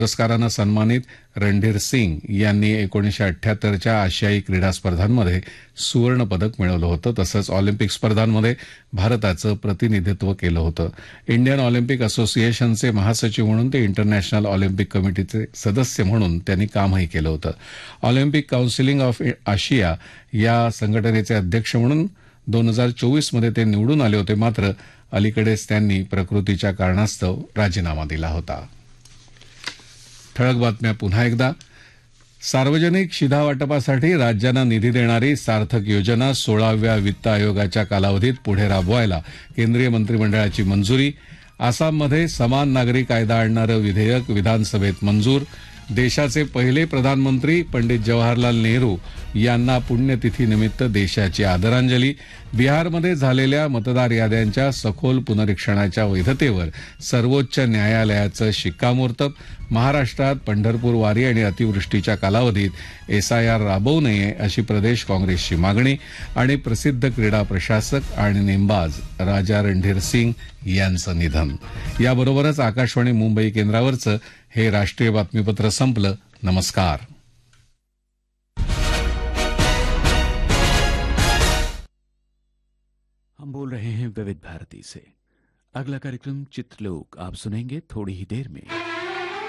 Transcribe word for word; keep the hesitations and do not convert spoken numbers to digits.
पुरस्कारानं सन्मानित रणधीर सिंग यांनी एकोणीसशे अठ्ठ्याहत्तरच्या आशियाई क्रीडा स्पर्धांमध्ये सुवर्ण पदक मिळवलं होतं. तसंच ऑलिम्पिक स्पर्धांमध्ये भारताचं प्रतिनिधित्व केलं होतं. इंडियन ऑलिम्पिक असोसिएशनचे महासचिव म्हणून ते इंटरनॅशनल ऑलिम्पिक कमिटीचे सदस्य म्हणून त्यांनी कामही केलं होतं. ऑलिम्पिक काउन्सिल ऑफ आशिया या संघटनेचे अध्यक्ष म्हणून दोन हजार चोवीसमध्ये ते निवडून आले होते. मात्र अलीकडेच त्यांनी प्रकृतीच्या कारणास्तव राजीनामा दिला होता. ठळक बातम्या पुन्हा एकदा. सार्वजनिक शिधावाटपासाठी राज्यांना निधी देणारी सार्थक योजना सोळाव्या वित्त आयोगाच्या कालावधीत पुढे राबवायला केंद्रीय मंत्रिमंडळाची मंजुरी. आसाममध्ये समान नागरी कायदा आणणारं विधेयक विधानसभेत मंजूर. देशाचे पहिले प्रधानमंत्री पंडित जवाहरलाल नेहरू यांना पुण्यतिथीनिमित्त देशाची आदरांजली. बिहारमध्ये झालेल्या मतदार याद्यांच्या सखोल पुनरीक्षणाच्या वैधतेवर सर्वोच्च न्यायालयाचं शिक्कामोर्तब. महाराष्ट्रात पंढरपूर वारी आणि अतिवृष्टीच्या कालावधीत एसआयआर राबवू नये अशी प्रदेश काँग्रेसची मागणी. आणि प्रसिद्ध क्रीडा प्रशासक आणि नेमबाज राजा रणधीर सिंग यांचं निधन. याबरोबरच आकाशवाणी मुंबई केंद्रावरचं हे राष्ट्रीय बातमीपत्र संपलं. नमस्कार. हम बोल रहे हैं विविध भारती से. अगला कार्यक्रम चित्रलोक आप सुनेंगे थोड़ी ही देर में.